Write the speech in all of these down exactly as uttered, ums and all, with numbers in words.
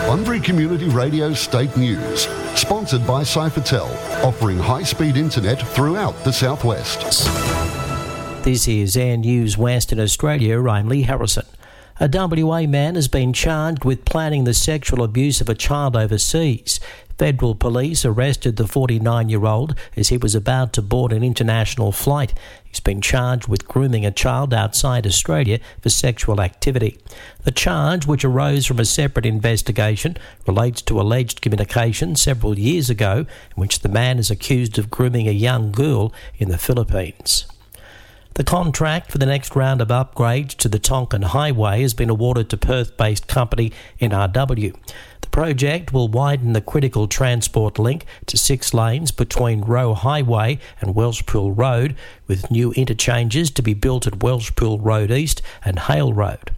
Bunbury Community Radio State News, sponsored by Cyphertel, offering high-speed internet throughout the southwest. This is Air News Western Australia. I'm Lee Harrison. A W A man has been charged with planning the sexual abuse of a child overseas. Federal police arrested the forty-nine-year-old as he was about to board an international flight. He's been charged with grooming a child outside Australia for sexual activity. The charge, which arose from a separate investigation, relates to alleged communication several years ago in which the man is accused of grooming a young girl in the Philippines. The contract for the next round of upgrades to the Tonkin Highway has been awarded to Perth-based company N R W. The project will widen the critical transport link to six lanes between Roe Highway and Welshpool Road, with new interchanges to be built at Welshpool Road East and Hale Road.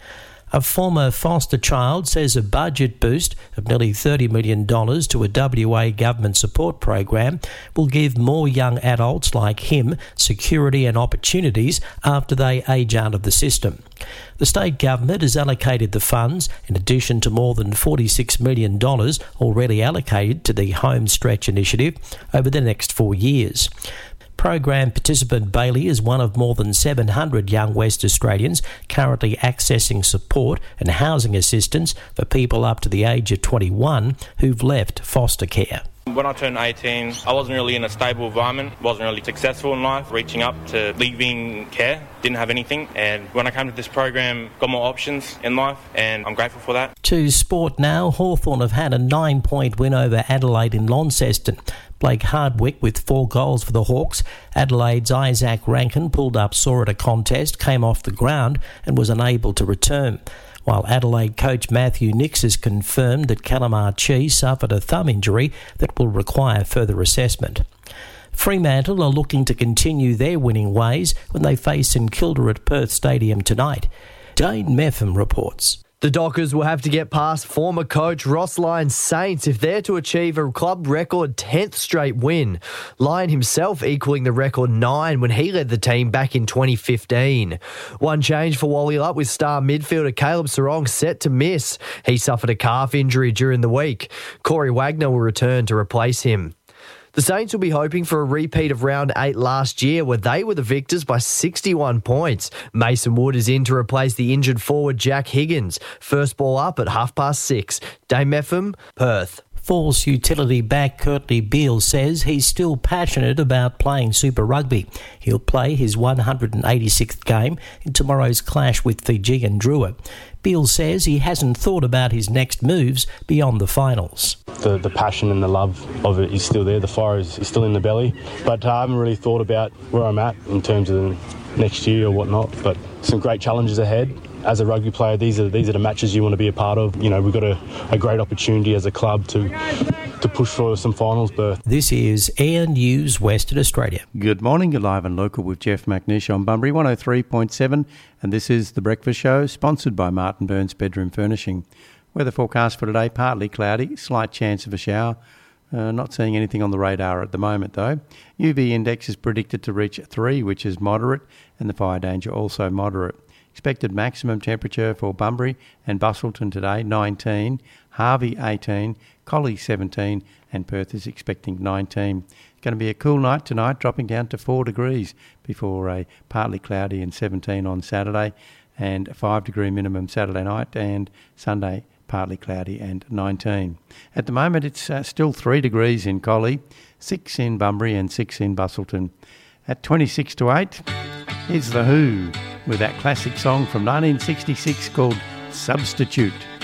A former foster child says a budget boost of nearly thirty million dollars to a W A government support program will give more young adults like him security and opportunities after they age out of the system. The state government has allocated the funds in addition to more than forty-six million dollars already allocated to the Home Stretch initiative over the next four years. Program participant Bailey is one of more than seven hundred young West Australians currently accessing support and housing assistance for people up to the age of twenty-one who've left foster care. When I turned eighteen, I wasn't really in a stable environment, wasn't really successful in life, reaching up to leaving care, didn't have anything. And when I came to this program, got more options in life, and I'm grateful for that. To sport now, Hawthorn have had a nine-point win over Adelaide in Launceston. Blake Hardwick with four goals for the Hawks. Adelaide's Isaac Rankin pulled up sore at a contest, came off the ground and was unable to return. While Adelaide coach Matthew Nix has confirmed that Calamar Chi suffered a thumb injury that will require further assessment. Fremantle are looking to continue their winning ways when they face St Kilda at Perth Stadium tonight. Dane Meffam reports. The Dockers will have to get past former coach Ross Lyon's Saints if they're to achieve a club record tenth straight win. Lyon himself equalling the record nine when he led the team back in twenty fifteen. One change for Wallyup with star midfielder Caleb Sarong set to miss. He suffered a calf injury during the week. Corey Wagner will return to replace him. The Saints will be hoping for a repeat of round eight last year where they were the victors by sixty-one points. Mason Wood is in to replace the injured forward Jack Higgins. First ball up at half past six. Dame Meffam, Perth. Force utility back Kurtley Beale says he's still passionate about playing Super Rugby. He'll play his one hundred eighty-sixth game in tomorrow's clash with Fijian Drua. Beale says he hasn't thought about his next moves beyond the finals. The, the passion and the love of it is still there. The fire is, is still in the belly. But uh, I haven't really thought about where I'm at in terms of the next year or whatnot. But some great challenges ahead. As a rugby player, these are these are the matches you want to be a part of. You know, we've got a, a great opportunity as a club to to push for some finals berth. This is Air News Western Australia. Good morning, you're live and local with Jeff McNish on Bunbury one oh three point seven, and this is The Breakfast Show, sponsored by Martin Burns Bedroom Furnishing. Weather forecast for today, partly cloudy, slight chance of a shower. Uh, not seeing anything on the radar at the moment though. U V index is predicted to reach three, which is moderate, and the fire danger also moderate. Expected maximum temperature for Bunbury and Busselton today, nineteen, Harvey eighteen, Collie seventeen, and Perth is expecting nineteen. It's going to be a cool night tonight, dropping down to four degrees before a partly cloudy and seventeen on Saturday, and a five degree minimum Saturday night, and Sunday partly cloudy and nineteen. At the moment it's uh, still three degrees in Collie, six in Bunbury and six in Busselton. At twenty-six to eight, here's The Who with that classic song from nineteen sixty-six called Substitute.